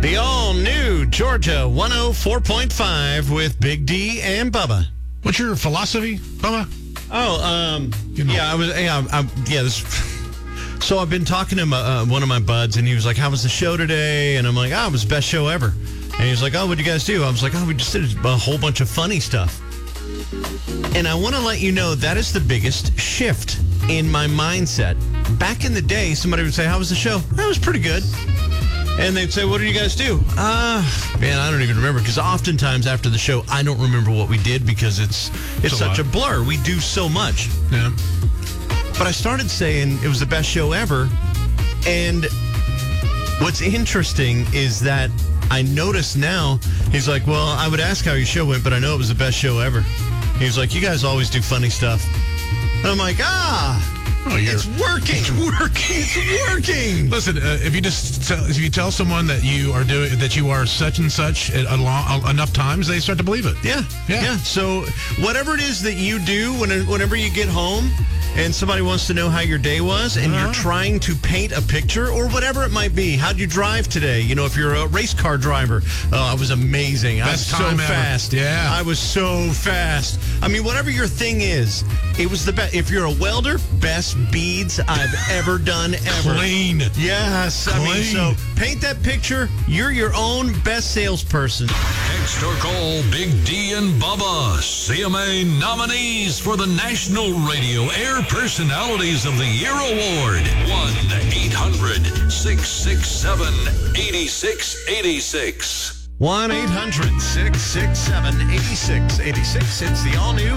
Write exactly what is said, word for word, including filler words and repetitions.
The all-new Georgia one oh four point five with Big D and Bubba. What's your philosophy, Bubba? Oh, um, You know. yeah, I was, yeah, I, I, yeah. This, so I've been talking to my, uh, one of my buds, and he was like, "How was the show today?" And I'm like, "Oh, it was the best show ever." And he was like, "Oh, what did you guys do?" I was like, "Oh, we just did a whole bunch of funny stuff." And I want to let you know that is the biggest shift in my mindset. Back in the day, somebody would say, "How was the show?" "That was pretty good." And they'd say, "What did you guys do?" Uh, man, I don't even remember, because oftentimes after the show, I don't remember what we did because it's it's It's a such lot. a blur. We do so much. Yeah. But I started saying it was the best show ever. And what's interesting is that I notice now, he's like, "Well, I would ask how your show went, but I know it was the best show ever." He was like, "You guys always do funny stuff." And I'm like, ah, Oh, you're, it's working. It's working. It's working. Listen, uh, if you just tell, if you tell someone that you are doing that you are such and such a, a long, enough times, they start to believe it. Yeah, Yeah. yeah. So whatever it is that you do when, whenever you get home and somebody wants to know how your day was and Uh-huh. you're trying to paint a picture or whatever it might be. How'd you drive today? You know, if you're a race car driver, oh, I was amazing. I was Best so time ever. fast. Yeah. I was so fast. I mean, whatever your thing is, it was the best. If you're a welder, best beads I've ever done ever. Clean. Yes. I mean, Clean. so paint that picture. You're your own best salesperson. Text or call Big D and Bubba, C M A nominees for the National Radio Air Personalities of the Year Award. one eight hundred six six seven eight six eight six. one eight hundred six six seven eight six eight six. It's the all-new